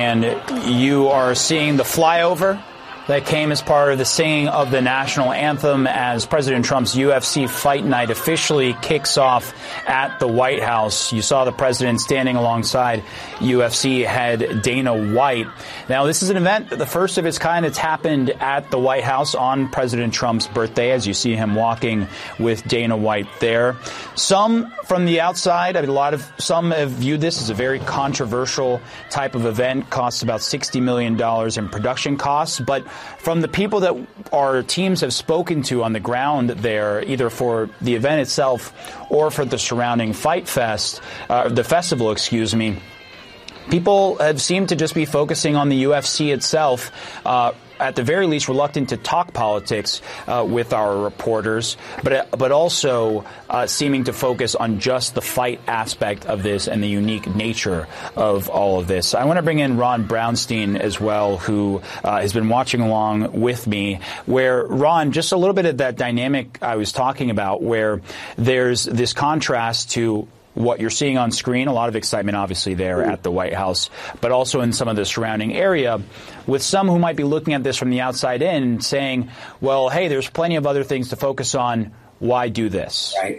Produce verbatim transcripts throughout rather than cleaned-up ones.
and you are seeing the flyover that came as part of the singing of the national anthem as President Trump's U F C Fight Night officially kicks off at the White House. You saw the president standing alongside U F C head Dana White. Now, this is an event, the first of its kind. It's happened at the White House on President Trump's birthday, as you see him walking with Dana White there. Some from the outside, I mean, a lot of some have viewed this as a very controversial type of event. Costs about sixty million dollars in production costs, but from the people that our teams have spoken to on the ground there, either for the event itself or for the surrounding Fight Fest, uh, the festival, excuse me, people have seemed to just be focusing on the U F C itself, uh, at the very least reluctant to talk politics uh, with our reporters, but but also uh, seeming to focus on just the fight aspect of this and the unique nature of all of this. I want to bring in Ron Brownstein as well, who uh, has been watching along with me, where, Ron, just a little bit of that dynamic I was talking about, where there's this contrast to what you're seeing on screen, a lot of excitement obviously there at the White House, but also in some of the surrounding area, with some who might be looking at this from the outside in saying, well, hey, there's plenty of other things to focus on. Why do this? Right.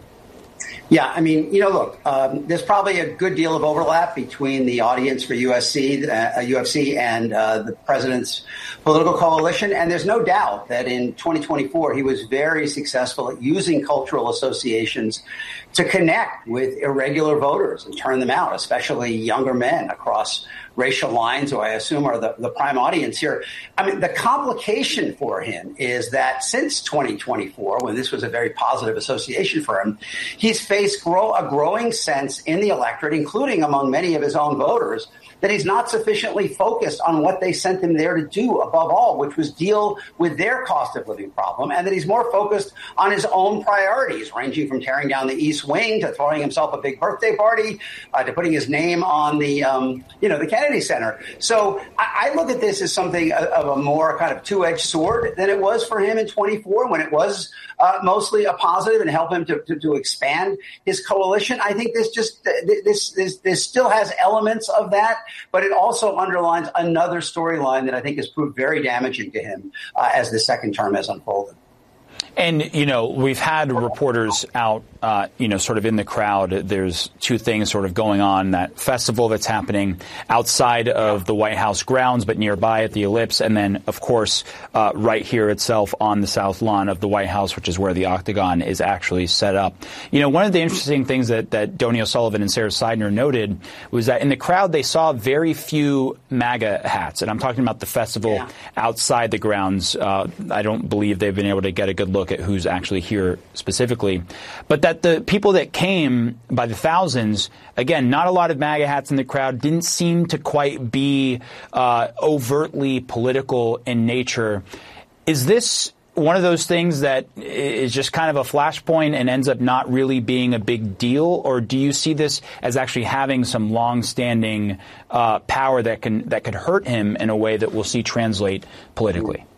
Yeah, I mean, you know, look, um, there's probably a good deal of overlap between the audience for U F C, uh, U F C and uh, the president's political coalition. And there's no doubt that in twenty twenty-four, he was very successful at using cultural associations to connect with irregular voters and turn them out, especially younger men across racial lines, who I assume are the, the prime audience here. I mean, the complication for him is that since twenty twenty-four, when this was a very positive association for him, he's faced grow, a growing sense in the electorate, including among many of his own voters, that he's not sufficiently focused on what they sent him there to do, above all, which was deal with their cost of living problem, and that he's more focused on his own priorities, ranging from tearing down the East Wing to throwing himself a big birthday party, uh, to putting his name on the, um, you know, the Kennedy Center. So I, I look at this as something of a more kind of two-edged sword than it was for him in twenty-four, when it was uh, mostly a positive and helped him to, to, to expand his coalition. I think this just this, this this still has elements of that, but it also underlines another storyline that I think has proved very damaging to him uh, as the second term has unfolded. And, you know, we've had reporters out, uh, you know, sort of in the crowd. There's two things sort of going on. That festival that's happening outside of the White House grounds, but nearby at the Ellipse. And then, of course, uh, right here itself on the south lawn of the White House, which is where the Octagon is actually set up. You know, one of the interesting things that, that Donie O'Sullivan and Sarah Seidner noted was that in the crowd, they saw very few MAGA hats. And I'm talking about the festival yeah. outside the grounds. Uh, I don't believe they've been able to get a good look at who's actually here specifically, but that the people that came by the thousands, again, not a lot of MAGA hats in the crowd, didn't seem to quite be uh, overtly political in nature. Is this one of those things that is just kind of a flashpoint and ends up not really being a big deal, or do you see this as actually having some long-standing uh, power that can that could hurt him in a way that we'll see translate politically?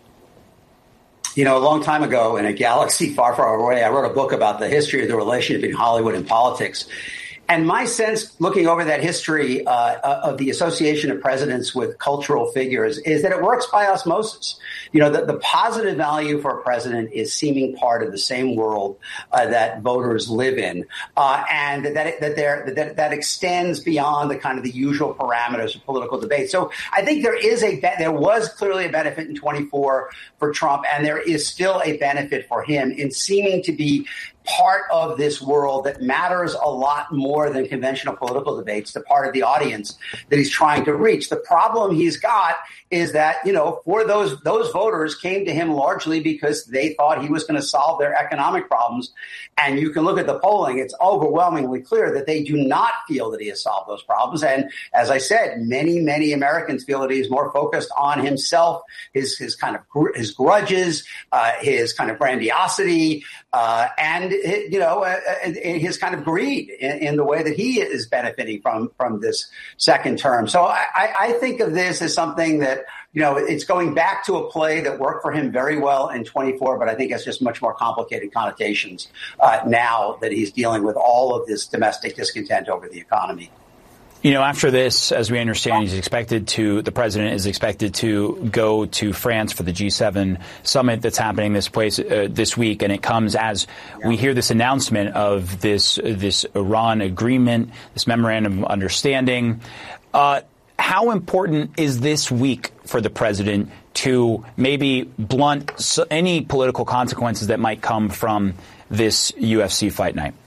You know, a long time ago in a galaxy far, far away, I wrote a book about the history of the relationship between Hollywood and politics. And my sense, looking over that history uh, of the association of presidents with cultural figures, is that it works by osmosis. You know, the, the positive value for a president is seeming part of the same world uh, that voters live in, uh, and that it, that, there, that that extends beyond the kind of the usual parameters of political debate. So I think there is a there was clearly a benefit in twenty-four for Trump, and there is still a benefit for him in seeming to be part of this world that matters a lot more than conventional political debates, the part of the audience that he's trying to reach. The problem he's got is that, you know, for those those voters came to him largely because they thought he was going to solve their economic problems. And you can look at the polling. It's overwhelmingly clear that they do not feel that he has solved those problems. And as I said, many, many Americans feel that he's more focused on himself, his his kind of gr- his grudges, uh, his kind of grandiosity, uh, and, you know, uh, his kind of greed in, in the way that he is benefiting from from this second term. So I, I think of this as something that, you know, it's going back to a play that worked for him very well in twenty-four, but I think it's just much more complicated connotations uh, now that he's dealing with all of this domestic discontent over the economy. You know, after this, as we understand, he's expected to, the president is expected to go to France for the G seven summit that's happening this place uh, this week. And it comes as we hear this announcement of this, this Iran agreement, this memorandum of understanding. Uh, how important is this week for the president to maybe blunt any political consequences that might come from this U F C fight night?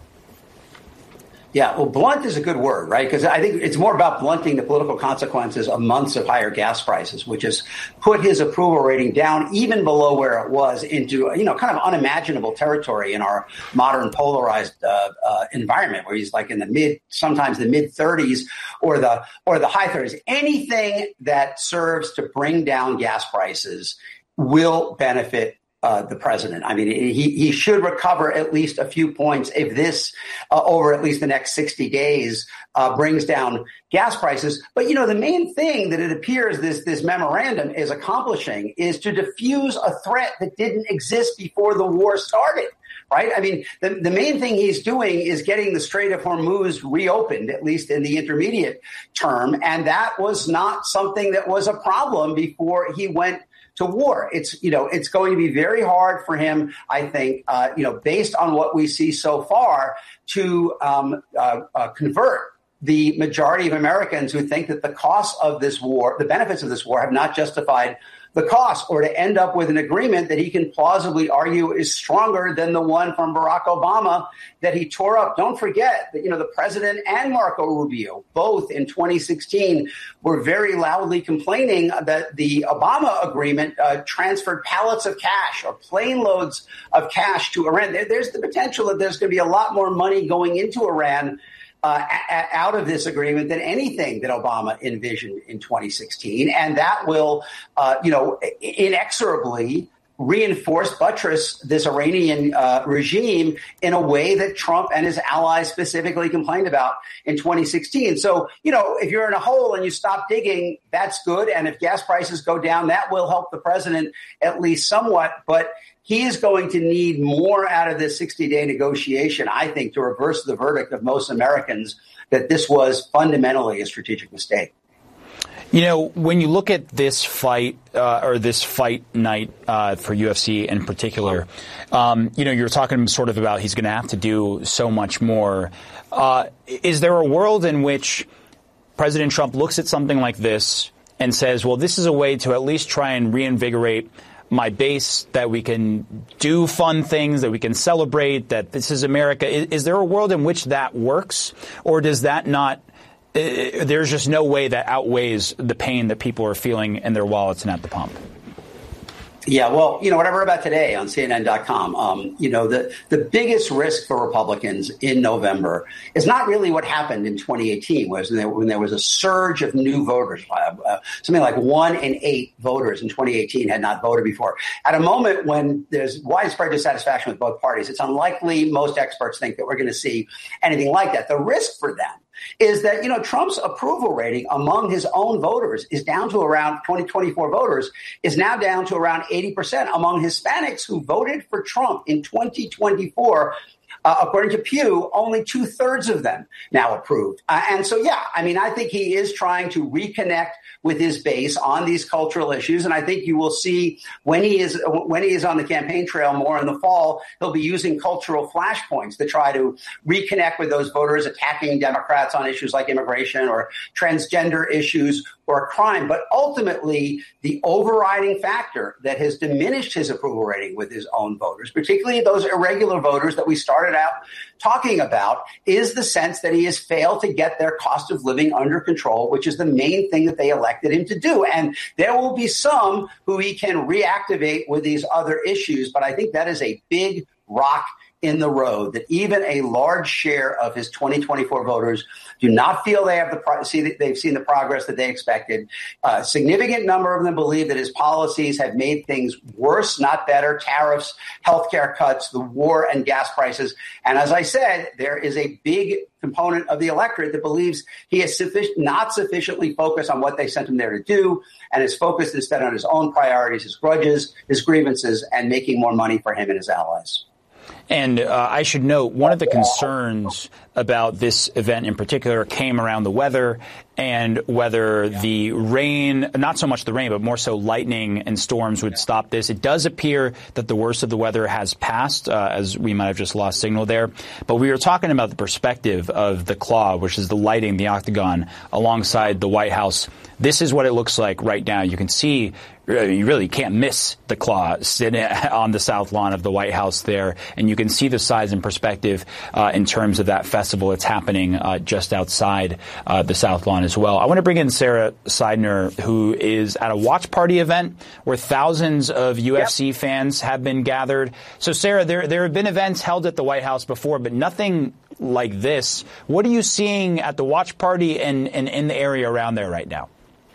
Yeah, well, blunt is a good word, right? Because I think it's more about blunting the political consequences of months of higher gas prices, which has put his approval rating down even below where it was into, you know, kind of unimaginable territory in our modern polarized uh, uh, environment, where he's like in the mid, sometimes the mid thirties or the or the high thirties. Anything that serves to bring down gas prices will benefit Uh, the president. I mean, he, he should recover at least a few points if this, uh, over at least the next sixty days, uh, brings down gas prices. But, you know, the main thing that it appears this, this memorandum is accomplishing is to diffuse a threat that didn't exist before the war started. Right? I mean, the, the main thing he's doing is getting the Strait of Hormuz reopened, at least in the intermediate term. And that was not something that was a problem before he went to war. It's, you know, it's going to be very hard for him, I think, uh, you know, based on what we see so far, to um, uh, uh, convert the majority of Americans who think that the costs of this war, the benefits of this war, have not justified the cost, or to end up with an agreement that he can plausibly argue is stronger than the one from Barack Obama that he tore up. Don't forget that, you know, the president and Marco Rubio, both in twenty sixteen, were very loudly complaining that the Obama agreement uh, transferred pallets of cash or plane loads of cash to Iran. There, there's the potential that there's going to be a lot more money going into Iran Uh, a- out of this agreement than anything that Obama envisioned in twenty sixteen. And that will, uh, you know, inexorably reinforce, buttress this Iranian uh, regime in a way that Trump and his allies specifically complained about in twenty sixteen. So, you know, if you're in a hole and you stop digging, that's good. And if gas prices go down, that will help the president at least somewhat. But he is going to need more out of this sixty-day negotiation, I think, to reverse the verdict of most Americans that this was fundamentally a strategic mistake. You know, when you look at this fight uh, or this fight night uh, for U F C in particular, um, you know, you're talking sort of about he's going to have to do so much more. Uh, is there a world in which President Trump looks at something like this and says, well, this is a way to at least try and reinvigorate my base, that we can do fun things, that we can celebrate, that this is America? Is, is there a world in which that works, or does that not, uh, there's just no way that outweighs the pain that people are feeling in their wallets and at the pump? Yeah, well, you know, what I wrote about today on C N N dot com, um, you know, the, the biggest risk for Republicans in November is not really what happened in twenty eighteen, was when there, when there was a surge of new voters. Uh, uh, something like one in eight voters in twenty eighteen had not voted before. At a moment when there's widespread dissatisfaction with both parties, it's unlikely, most experts think, that we're going to see anything like that. The risk for them is that, you know, Trump's approval rating among his own voters is down to around twenty twenty-four voters, is now down to around eighty percent among Hispanics who voted for Trump in twenty twenty-four. Uh, according to Pew, only two thirds of them now approved. Uh, and so, yeah, I mean, I think he is trying to reconnect with his base on these cultural issues. And I think you will see when he is when he is on the campaign trail more in the fall, he'll be using cultural flashpoints to try to reconnect with those voters, attacking Democrats on issues like immigration or transgender issues or crime. But ultimately, the overriding factor that has diminished his approval rating with his own voters, particularly those irregular voters that we started out talking about, is the sense that he has failed to get their cost of living under control, which is the main thing that they elected him to do. And there will be some who he can reactivate with these other issues. But I think that is a big rock in the road, that even a large share of his twenty twenty-four voters do not feel they have the pro- see that they've seen the progress that they expected. A significant number of them believe that his policies have made things worse, not better. Tariffs, healthcare cuts, the war, and gas prices. And as I said, there is a big component of the electorate that believes he is suffic- not sufficiently focused on what they sent him there to do, and is focused instead on his own priorities, his grudges, his grievances, and making more money for him and his allies. And uh, I should note, one of the concerns about this event in particular came around the weather and whether the rain, not so much the rain, but more so lightning and storms would stop this. It does appear that the worst of the weather has passed, uh, as we might have just lost signal there. But we were talking about the perspective of the claw, which is the lighting, the octagon, alongside the White House. This is what it looks like right now. You can see you really can't miss the claw sitting on the south lawn of the White House there. And you can see the size and perspective uh, in terms of that festival that's happening uh, just outside uh, the south lawn as well. I want to bring in Sara Sidner, who is at a watch party event where thousands of U F C yep. fans have been gathered. So, Sara, there, there have been events held at the White House before, but nothing like this. What are you seeing at the watch party and, and in the area around there right now?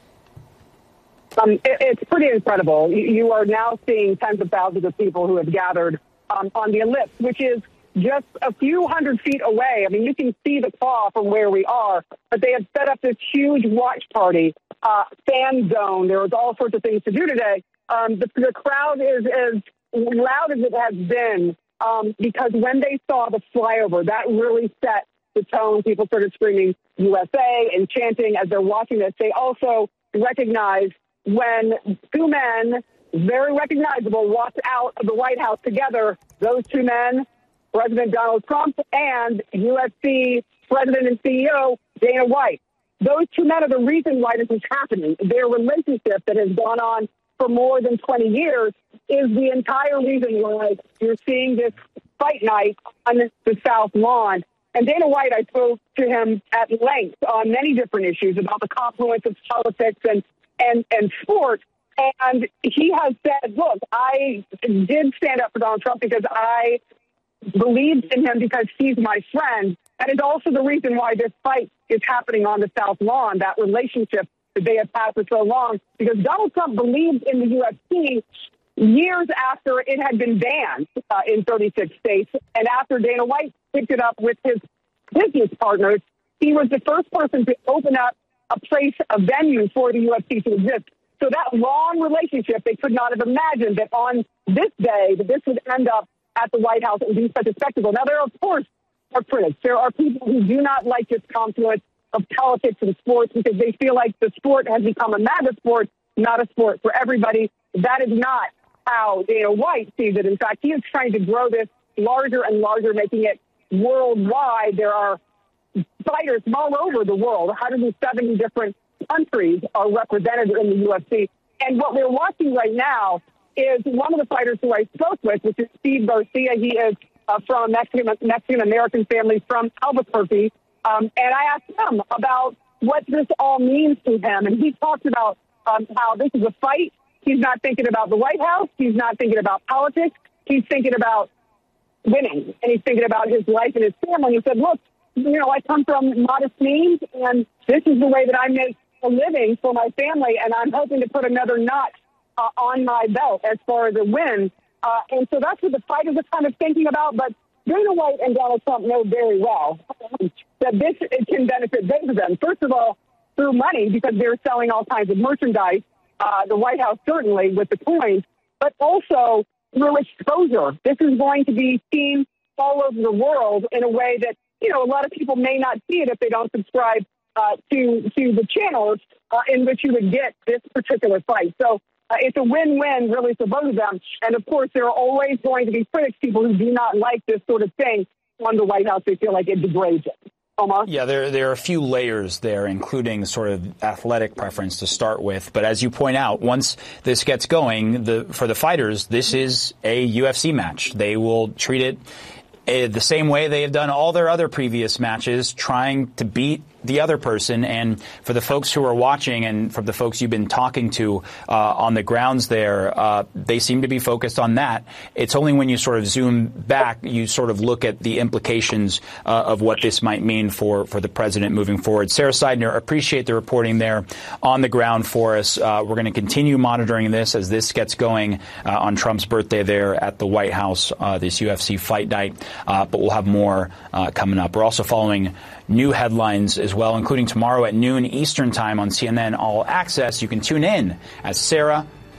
Um, it, it's pretty incredible. You, you are now seeing tens of thousands of people who have gathered um, on the ellipse, which is just a few hundred feet away. I mean, you can see the claw from where we are, but they have set up this huge watch party, uh, fan zone. There was all sorts of things to do today. Um, the, the crowd is as loud as it has been um, because when they saw the flyover, that really set the tone. People started screaming U S A and chanting as they're watching this. They also recognized when two men, very recognizable, walked out of the White House together. Those two men, President Donald Trump and U F C President and C E O Dana White. Those two men are the reason why this is happening. Their relationship that has gone on for more than twenty years is the entire reason why you're seeing this fight night on the South Lawn. And Dana White, I spoke to him at length on many different issues about the confluence of politics and and, and sport. And he has said, look, I did stand up for Donald Trump because I believed in him because he's my friend. And it's also the reason why this fight is happening on the South Lawn, that relationship that they have had for so long, because Donald Trump believed in the U F C years after it had been banned uh, in thirty-six states. And after Dana White picked it up with his business partners, he was the first person to open up a place, a venue for the U F C to exist. So that long relationship, they could not have imagined that on this day, that this would end up at the White House and be such a spectacle. Now, there, of course, are critics. There are people who do not like this confluence of politics and sports because they feel like the sport has become a MAGA sport, not a sport for everybody. That is not how Dana White sees it. In fact, he is trying to grow this larger and larger, making it worldwide. There are fighters from all over the world. one hundred seventy different countries are represented in the U F C. And what we're watching right now is one of the fighters who I spoke with, which is Steve Garcia. He is uh, from a Mexican, Mexican-American family from Albuquerque. Um, and I asked him about what this all means to him. And he talked about um, how this is a fight. He's not thinking about the White House. He's not thinking about politics. He's thinking about winning. And he's thinking about his life and his family. He said, look, you know, I come from modest means, and this is the way that I make a living for my family, and I'm hoping to put another notch uh, on my belt as far as a win. Uh, and so that's what the fighters are kind of thinking about. But Dana White and Donald Trump know very well that this it can benefit both of them. First of all, through money, because they're selling all kinds of merchandise, uh, the White House certainly with the coins, but also through exposure. This is going to be seen all over the world in a way that, you know, a lot of people may not see it if they don't subscribe uh, to to the channels uh, in which you would get this particular fight. So uh, it's a win-win, really, for both of them. And, of course, there are always going to be critics, people who do not like this sort of thing on the White House. They feel like it degrades it. Omar? Yeah, there there are a few layers there, including sort of athletic preference to start with. But as you point out, once this gets going, the for the fighters, this is a U F C match. They will treat it Uh, the same way they have done all their other previous matches, trying to beat the other person. And for the folks who are watching and for the folks you've been talking to uh, on the grounds there, uh, they seem to be focused on that. It's only when you sort of zoom back, you sort of look at the implications uh, of what this might mean for, for the president moving forward. Sara Sidner, appreciate the reporting there on the ground for us. Uh, we're going to continue monitoring this as this gets going uh, on Trump's birthday there at the White House, uh, this U F C fight night. Uh, but we'll have more uh, coming up. We're also following new headlines as well, including tomorrow at noon Eastern time on C N N All Access. You can tune in as Sara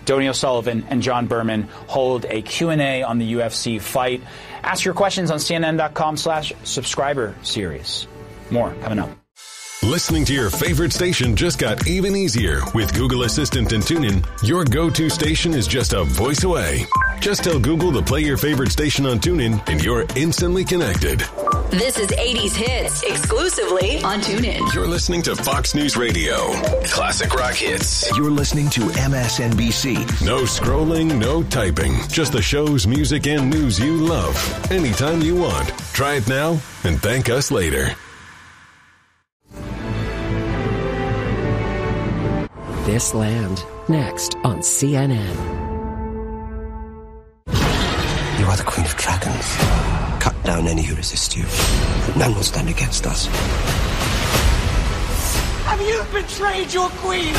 Donnie O'Sullivan and John Berman hold a Q and A on the U F C fight. Ask your questions on cnn.com slash subscriber series. More coming up. Listening to your favorite station just got even easier with Google Assistant and TuneIn. Your go-to station is just a voice away. Just tell Google to play your favorite station on TuneIn and you're instantly connected. This is eighties Hits, exclusively on TuneIn. You're listening to Fox News Radio. Classic rock hits. You're listening to M S N B C. No scrolling, no typing. Just the shows, music, and news you love. Anytime you want. Try it now and thank us later. This Land, next on C N N. You are the Queen of Dragons. Cut down any who resist you. None will stand against us. Have you betrayed your queen?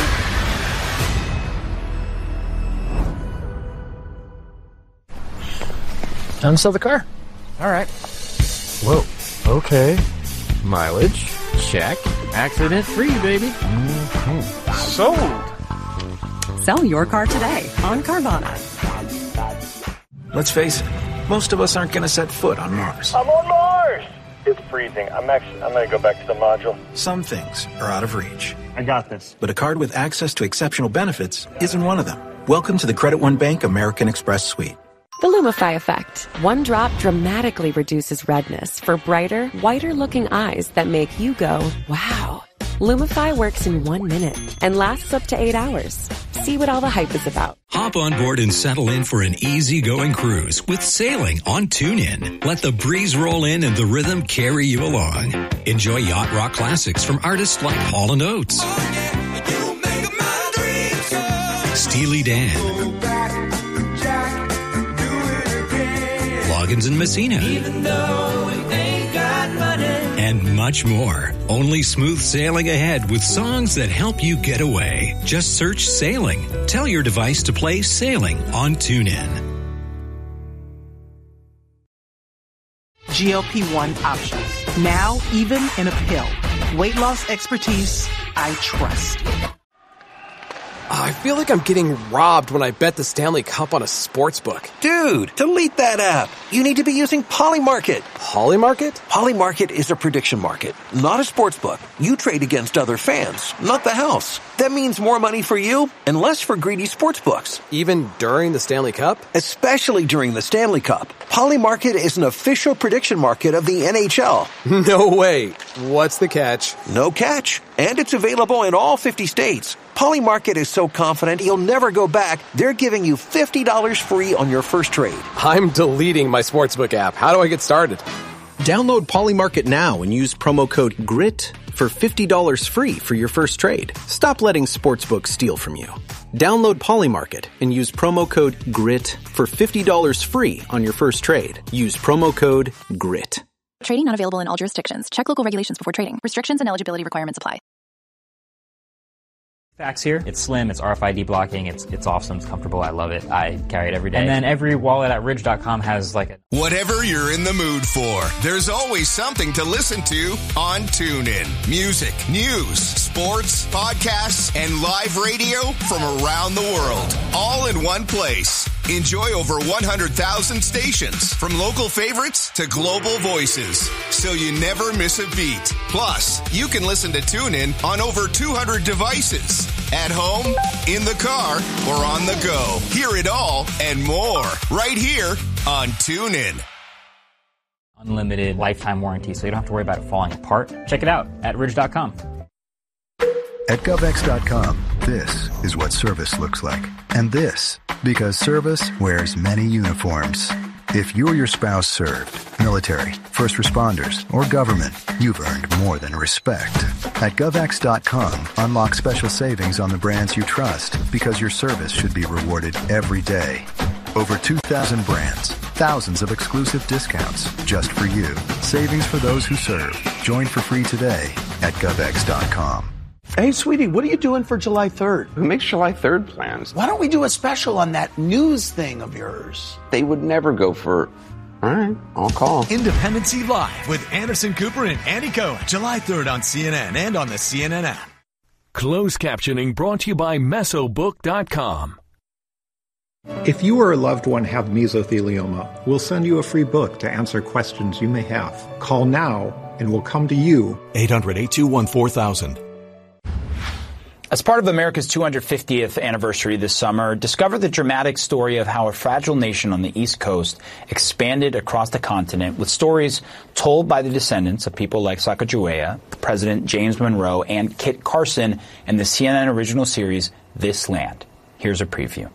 Time to sell the car. All right. Whoa. Okay. Mileage. Check. Accident free, baby. Mm-hmm. Sold. Sell your car today on Carvana. Let's face it, most of us aren't going to set foot on Mars. I'm on Mars! It's freezing. I'm actually, I'm going to go back to the module. Some things are out of reach. I got this. But a card with access to exceptional benefits isn't one of them. Welcome to the Credit One Bank American Express Suite. The Lumify Effect. One drop dramatically reduces redness for brighter, whiter-looking eyes that make you go, wow. Lumify works in one minute and lasts up to eight hours. See what all the hype is about. Hop on board and settle in for an easy-going cruise with sailing on TuneIn. Let the breeze roll in and the rhythm carry you along. Enjoy yacht rock classics from artists like Hall and Oates, Steely Dan, Loggins and Messina, even though we ain't got money, and much more. Only smooth sailing ahead with songs that help you get away. Just search Sailing. Tell your device to play Sailing on TuneIn. G L P one options. Now, even in a pill. Weight loss expertise I trust. I feel like I'm getting robbed when I bet the Stanley Cup on a sports book. Dude, delete that app. You need to be using Polymarket. Polymarket? Polymarket is a prediction market, not a sports book. You trade against other fans, not the house. That means more money for you and less for greedy sports books. Even during the Stanley Cup? Especially during the Stanley Cup. Polymarket is an official prediction market of the N H L. No way. What's the catch? No catch. And it's available in all fifty states. Polymarket is so confident you'll never go back, they're giving you fifty dollars free on your first trade. I'm deleting my sportsbook app. How do I get started? Download Polymarket now and use promo code GRIT for fifty dollars free for your first trade. Stop letting sportsbooks steal from you. Download Polymarket and use promo code GRIT for fifty dollars free on your first trade. Use promo code GRIT. Trading not available in all jurisdictions. Check local regulations before trading. Restrictions and eligibility requirements apply. Facts here. It's slim, it's R F I D blocking, it's it's awesome, it's comfortable, I love it. I carry it every day. And then every wallet at ridge dot com has like a... Whatever you're in the mood for, there's always something to listen to on TuneIn. Music, news, sports, podcasts, and live radio from around the world. All in one place. Enjoy over one hundred thousand stations, from local favorites to global voices, so you never miss a beat. Plus, you can listen to TuneIn on over two hundred devices. At home, in the car, or on the go. Hear it all and more right here on TuneIn. Unlimited lifetime warranty, so you don't have to worry about it falling apart. Check it out at ridge dot com. At GovX dot com, this is what service looks like. And this, because service wears many uniforms. If you or your spouse served, military, first responders, or government, you've earned more than respect. At GovX dot com, unlock special savings on the brands you trust, because your service should be rewarded every day. Over two thousand brands, thousands of exclusive discounts just for you. Savings for those who serve. Join for free today at GovX dot com. Hey, sweetie, what are you doing for July third? Who makes July third plans? Why don't we do a special on that news thing of yours? They would never go for... All right, I'll call. Independency Live with Anderson Cooper and Andy Cohen. July third on C N N and on the C N N app. Closed captioning brought to you by Mesobook dot com. If you or a loved one have mesothelioma, we'll send you a free book to answer questions you may have. Call now and we'll come to you. eight hundred, eight two one, four thousand. As part of America's two hundred fiftieth anniversary this summer, discover the dramatic story of how a fragile nation on the East Coast expanded across the continent with stories told by the descendants of people like Sacagawea, President James Monroe, and Kit Carson in the C N N original series This Land. Here's a preview.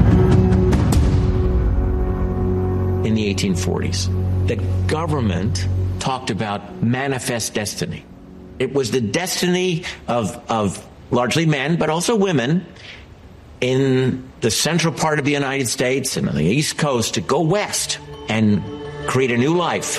In the eighteen forties, the government talked about manifest destiny. It was the destiny of, of largely men, but also women in the central part of the United States and on the East Coast to go west and create a new life.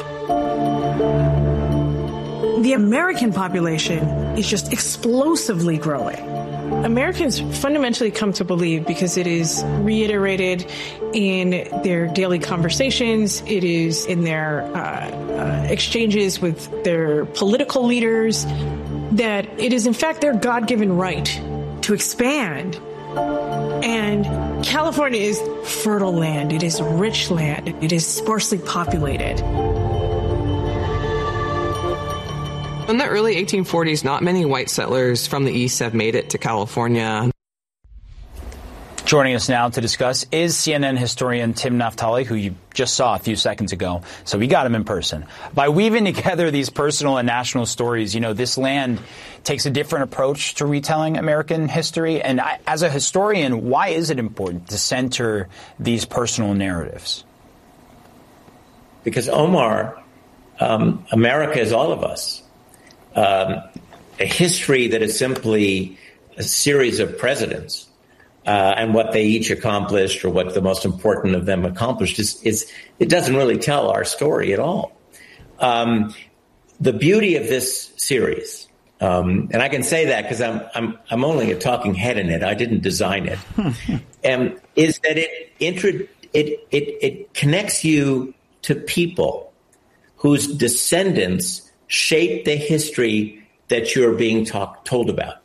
The American population is just explosively growing. Americans fundamentally come to believe, because it is reiterated in their daily conversations, it is in their uh, uh, exchanges with their political leaders, that it is in fact their God-given right to expand. And California is fertile land. It is rich land. It is sparsely populated. In the early eighteen forties, not many white settlers from the East have made it to California. Joining us now to discuss is C N N historian Tim Naftali, who you just saw a few seconds ago. So we got him in person. By weaving together these personal and national stories, you know, This Land takes a different approach to retelling American history. And I, as a historian, why is it important to center these personal narratives? Because, Omar, um, America is all of us. Um, a history that is simply a series of presidents uh, and what they each accomplished, or what the most important of them accomplished, is, is it doesn't really tell our story at all. Um, the beauty of this series, um, and I can say that because I'm I'm I'm only a talking head in it. I didn't design it. um, is that it, intro- it it it connects you to people whose descendants shape the history that you're being talk, told about.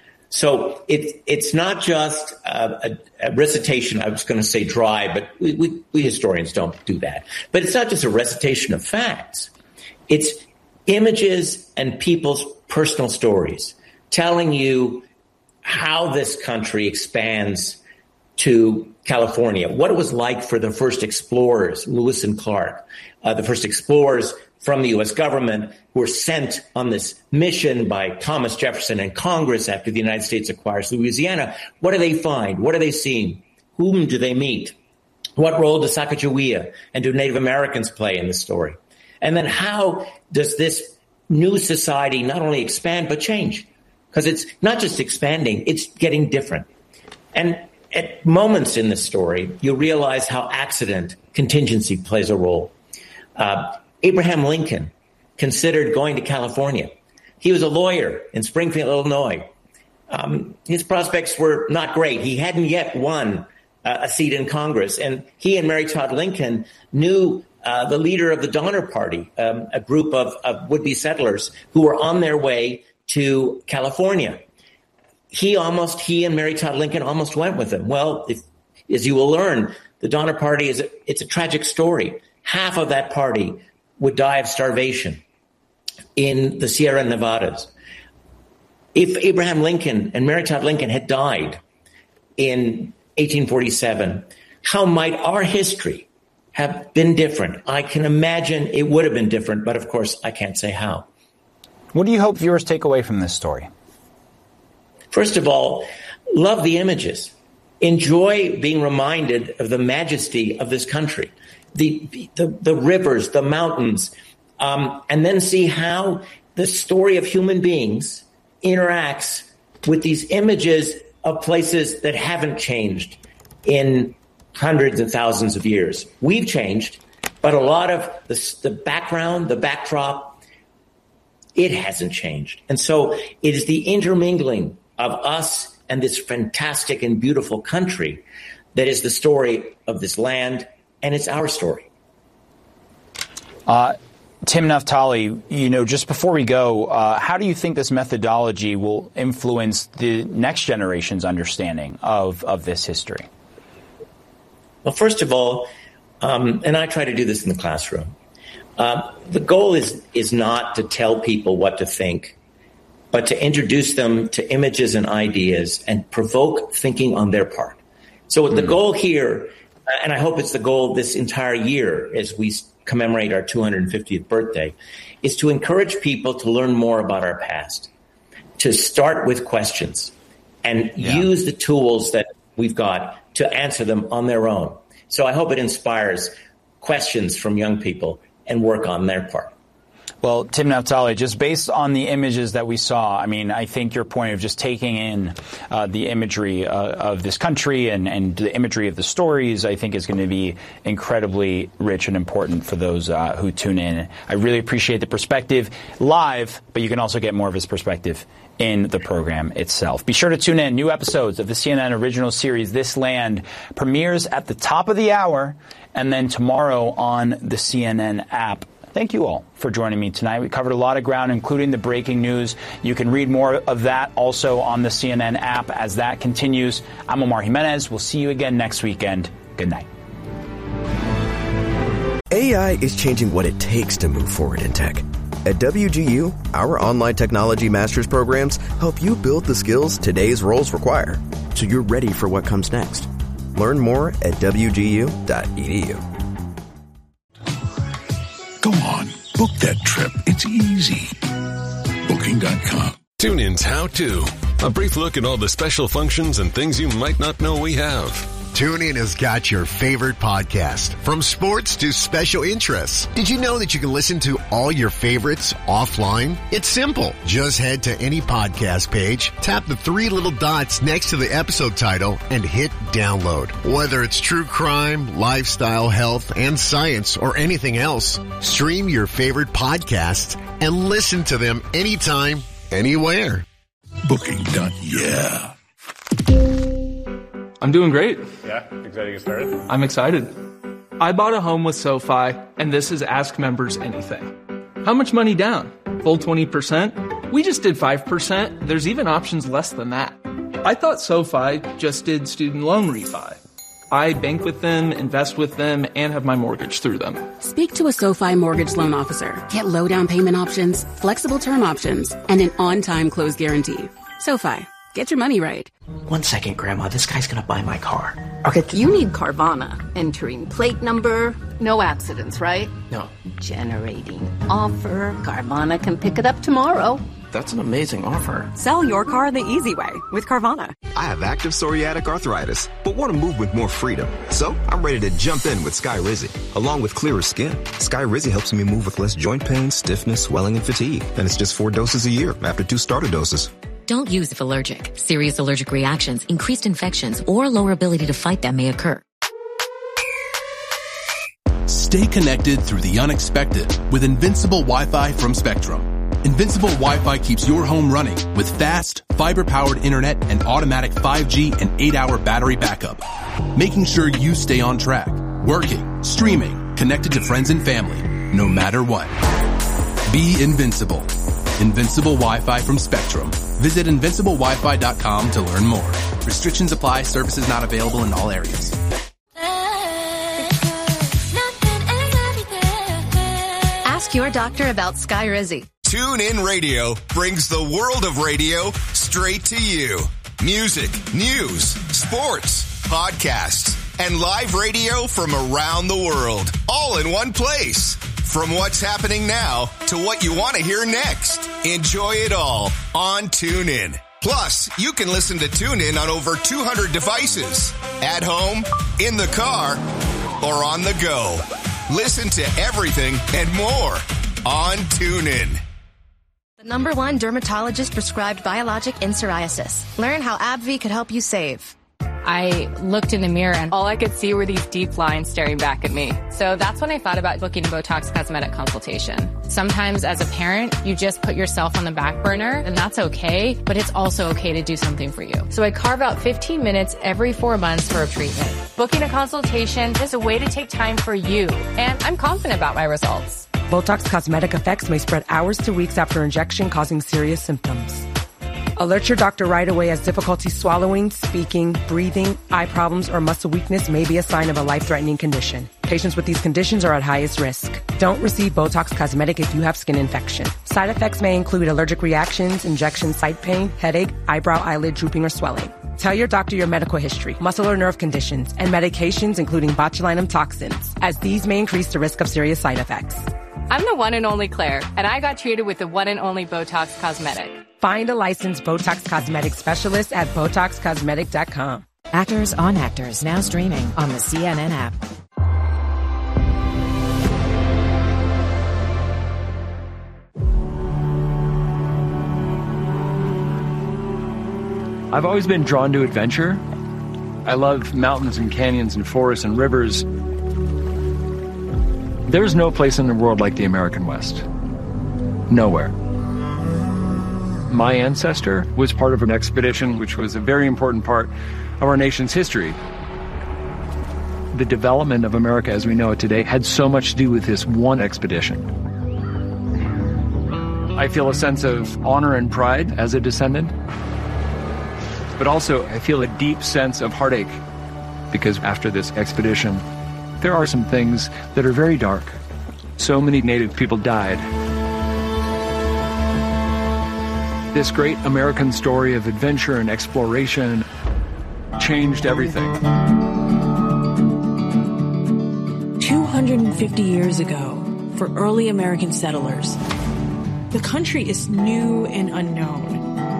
So it, it's not just a, a, a recitation. I was going to say dry, but we, we, we historians don't do that. But it's not just a recitation of facts. It's images and people's personal stories telling you how this country expands to California, what it was like for the first explorers, Lewis and Clark, uh, the first explorers from the U S government who were sent on this mission by Thomas Jefferson and Congress after the United States acquires Louisiana. What do they find? What are they seeing? Whom do they meet? What role does Sacagawea and do Native Americans play in the story? And then how does this new society not only expand, but change? Because it's not just expanding, it's getting different. And at moments in the story, you realize how accident, contingency plays a role. Uh, Abraham Lincoln considered going to California. He was a lawyer in Springfield, Illinois. Um, his prospects were not great. He hadn't yet won uh, a seat in Congress. And he and Mary Todd Lincoln knew uh, the leader of the Donner Party, um, a group of, of would-be settlers who were on their way to California. He almost, he and Mary Todd Lincoln almost went with him. Well, if, as you will learn, the Donner Party is a, it's a tragic story. Half of that party would die of starvation in the Sierra Nevadas. If Abraham Lincoln and Mary Todd Lincoln had died in eighteen forty-seven, how might our history have been different? I can imagine it would have been different, but of course I can't say how. What do you hope viewers take away from this story? First of all, love the images. Enjoy being reminded of the majesty of this country. The, the the rivers, the mountains, um, and then see how the story of human beings interacts with these images of places that haven't changed in hundreds and thousands of years. We've changed, but a lot of the, the background, the backdrop, it hasn't changed. And so it is the intermingling of us and this fantastic and beautiful country that is the story of this land. And it's our story. Uh, Tim Naftali, you know, just before we go, uh, how do you think this methodology will influence the next generation's understanding of, of this history? Well, first of all, um, and I try to do this in the classroom, uh, the goal is is not to tell people what to think, but to introduce them to images and ideas and provoke thinking on their part. So mm. the goal here, and I hope it's the goal this entire year as we commemorate our two hundred fiftieth birthday, is to encourage people to learn more about our past, to start with questions and yeah. use the tools that we've got to answer them on their own. So I hope it inspires questions from young people and work on their part. Well, Tim Naftali, just based on the images that we saw, I mean, I think your point of just taking in uh, the imagery uh, of this country and, and the imagery of the stories, I think is going to be incredibly rich and important for those uh, who tune in. I really appreciate the perspective live, but you can also get more of his perspective in the program itself. Be sure to tune in. New episodes of the C N N original series, This Land, premieres at the top of the hour, and then tomorrow on the C N N app. Thank you all for joining me tonight. We covered a lot of ground, including the breaking news. You can read more of that also on the C N N app as that continues. I'm Omar Jimenez. We'll see you again next weekend. Good night. A I is changing what it takes to move forward in tech. At W G U, our online technology master's programs help you build the skills today's roles require, so you're ready for what comes next. Learn more at w g u dot e d u. Go on, book that trip. It's easy. Booking dot com. TuneIn's How To. A brief look at all the special functions and things you might not know we have. TuneIn has got your favorite podcast, from sports to special interests. Did you know that you can listen to all your favorites offline? It's simple. Just head to any podcast page, tap the three little dots next to the episode title, and hit download. Whether it's true crime, lifestyle, health, and science, or anything else, stream your favorite podcasts and listen to them anytime, anywhere. Booking dot yeah. I'm doing great. Yeah, excited to get started? I'm excited. I bought a home with SoFi, and this is Ask Members Anything. How much money down? Full twenty percent? We just did five percent. There's even options less than that. I thought SoFi just did student loan refi. I bank with them, invest with them, and have my mortgage through them. Speak to a SoFi mortgage loan officer. Get low down payment options, flexible term options, and an on-time close guarantee. SoFi. Get your money right. One second, Grandma. This guy's gonna buy my car. Okay. You need Carvana. Entering plate number. No accidents, right? No. Generating offer. Carvana can pick it up tomorrow. That's an amazing offer. Sell your car the easy way with Carvana. I have active psoriatic arthritis, but want to move with more freedom. So I'm ready to jump in with Skyrizi. Along with clearer skin, Skyrizi helps me move with less joint pain, stiffness, swelling, and fatigue. And it's just four doses a year after two starter doses. Don't use if allergic. Serious allergic reactions, increased infections, or lower ability to fight them may occur. Stay connected through the unexpected with Invincible Wi-Fi from Spectrum. Invincible Wi-Fi keeps your home running with fast, fiber-powered internet and automatic five G and eight hour battery backup, making sure you stay on track, working, streaming, connected to friends and family, no matter what. Be invincible. Invincible Wi-Fi from Spectrum. Visit invincible wi fi dot com to learn more. Restrictions apply. Services not available in all areas. Ask your doctor about Skyrizi. TuneIn Radio brings the world of radio straight to you. Music, news, sports, podcasts, and live radio from around the world, all in one place. From what's happening now to what you want to hear next. Enjoy it all on TuneIn. Plus, you can listen to TuneIn on over two hundred devices. At home, in the car, or on the go. Listen to everything and more on TuneIn. The number one dermatologist prescribed biologic in psoriasis. Learn how AbbVie could help you save. I looked in the mirror and all I could see were these deep lines staring back at me. So that's when I thought about booking a Botox Cosmetic consultation. Sometimes as a parent, you just put yourself on the back burner, and that's okay, but it's also okay to do something for you. So I carve out fifteen minutes every four months for a treatment. Booking a consultation is a way to take time for you, and I'm confident about my results. Botox Cosmetic effects may spread hours to weeks after injection, causing serious symptoms. Alert your doctor right away as difficulty swallowing, speaking, breathing, eye problems, or muscle weakness may be a sign of a life-threatening condition. Patients with these conditions are at highest risk. Don't receive Botox Cosmetic if you have skin infection. Side effects may include allergic reactions, injection site pain, headache, eyebrow, eyelid drooping, or swelling. Tell your doctor your medical history, muscle or nerve conditions, and medications including botulinum toxins, as these may increase the risk of serious side effects. I'm the one and only Claire, and I got treated with the one and only Botox Cosmetic. Find a licensed Botox Cosmetic specialist at Botox Cosmetic dot com. Actors on Actors, now streaming on the C N N app. I've always been drawn to adventure. I love mountains and canyons and forests and rivers. There's no place in the world like the American West. Nowhere. My ancestor was part of an expedition which was a very important part of our nation's history. The development of America as we know it today had so much to do with this one expedition. I feel a sense of honor and pride as a descendant, but also I feel a deep sense of heartache because after this expedition, there are some things that are very dark. So many Native people died. This great American story of adventure and exploration changed everything. two hundred fifty years ago, for early American settlers, the country is new and unknown.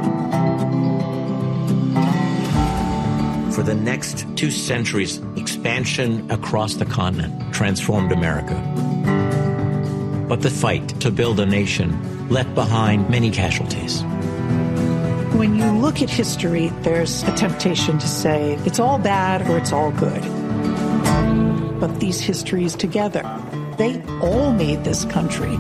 For the next two centuries, expansion across the continent transformed America. But the fight to build a nation left behind many casualties. When you look at history, there's a temptation to say it's all bad or it's all good. But these histories together, they all made this country.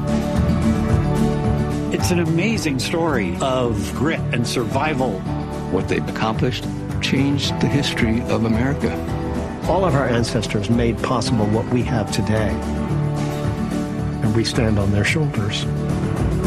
It's an amazing story of grit and survival. What they've accomplished changed the history of America. All of our ancestors made possible what we have today, and we stand on their shoulders.